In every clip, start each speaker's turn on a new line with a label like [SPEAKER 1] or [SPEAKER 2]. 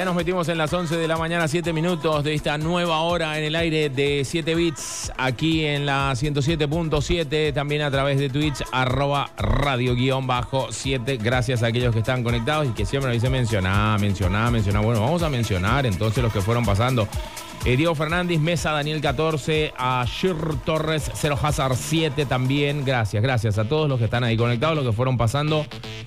[SPEAKER 1] Ya nos metimos en las 11 de la mañana, 7 minutos de esta nueva hora en el aire de 7 bits, aquí en la 107.7, también a través de Twitch, @radio_7. Gracias a aquellos que están conectados y que siempre nos dicen mencionar. Bueno, vamos a mencionar entonces los que fueron pasando. Diego Fernández, Mesa, Daniel 14, a Shir Torres, Zero Hazard 7 también. Gracias a todos los que están ahí conectados, los que fueron pasando,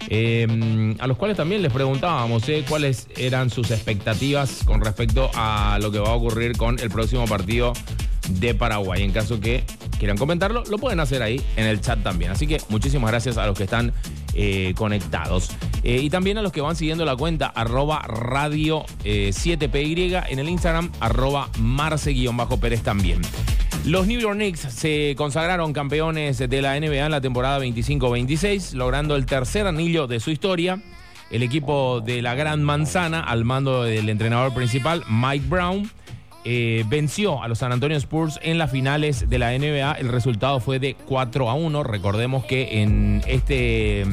[SPEAKER 1] a los cuales también les preguntábamos cuáles eran sus expectativas con respecto a lo que va a ocurrir con el próximo partido de Paraguay. En caso que quieran comentarlo, lo pueden hacer ahí en el chat también. Así que muchísimas gracias a los que están conectados. Y también a los que van siguiendo la cuenta @radio 7py en el Instagram, @marce_pérez también. Los New York Knicks se consagraron campeones de la NBA en la temporada 25-26, logrando el tercer anillo de su historia. El equipo de la Gran Manzana, al mando del entrenador principal, Mike Brown, venció a los San Antonio Spurs en las finales de la NBA. El resultado fue de 4-1. Recordemos que en este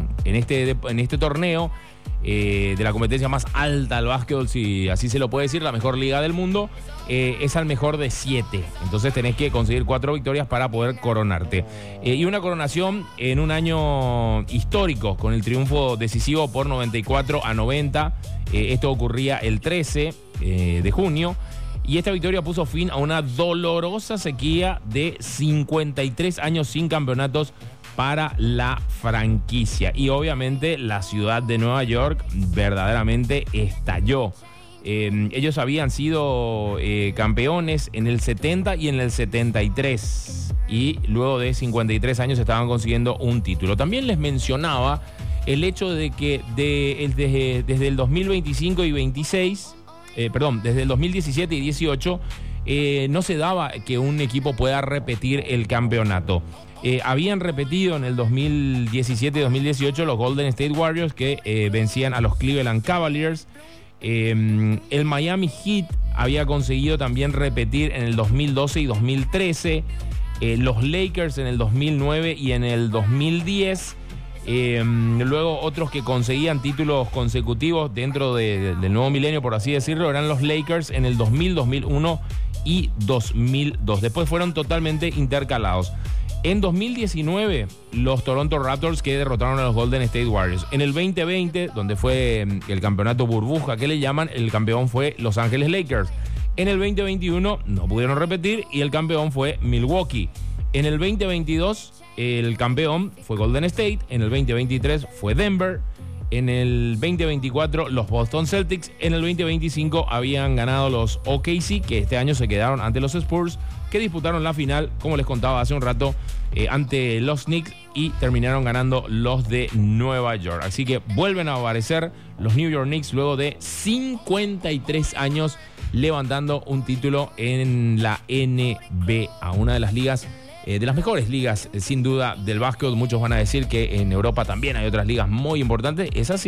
[SPEAKER 1] torneo, de la competencia más alta del básquetbol, si así se lo puede decir, la mejor liga del mundo, es al mejor de 7. Entonces tenés que conseguir 4 victorias para poder coronarte. Y una coronación en un año histórico, con el triunfo decisivo por 94-90. Esto ocurría el 13 de junio. Y esta victoria puso fin a una dolorosa sequía de 53 años sin campeonatos para la franquicia. Y obviamente la ciudad de Nueva York verdaderamente estalló. Ellos habían sido campeones en el 70 y en el 73. Y luego de 53 años estaban consiguiendo un título. También les mencionaba el hecho de que desde el 2025 y 26... desde el 2017 y 18 no se daba que un equipo pueda repetir el campeonato. Habían repetido en el 2017 y 2018 los Golden State Warriors, que vencían a los Cleveland Cavaliers. El Miami Heat había conseguido también repetir en el 2012 y 2013. Los Lakers en el 2009 y en el 2010. Luego otros que conseguían títulos consecutivos dentro del nuevo milenio, por así decirlo, eran los Lakers en el 2000, 2001 y 2002. Después fueron totalmente intercalados. En 2019, los Toronto Raptors, que derrotaron a los Golden State Warriors. En el 2020, donde fue el campeonato burbuja que le llaman, el campeón fue Los Ángeles Lakers. En el 2021 no pudieron repetir y el campeón fue Milwaukee. En el 2022 el campeón fue Golden State, en el 2023 fue Denver, en el 2024 los Boston Celtics, en el 2025 habían ganado los OKC, que este año se quedaron ante los Spurs, que disputaron la final, como les contaba hace un rato, ante los Knicks, y terminaron ganando los de Nueva York. Así que vuelven a aparecer los New York Knicks luego de 53 años levantando un título en la NBA, una de las ligas, de las mejores ligas, sin duda, del básquet. Muchos van a decir que en Europa también hay otras ligas muy importantes. Es así.